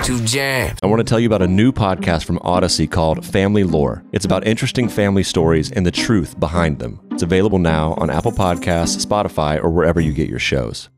to jam. I want to tell you about a new podcast from Odyssey called Family Lore. It's about interesting family stories and the truth behind them. It's available now on Apple Podcasts, Spotify, or wherever you get your shows.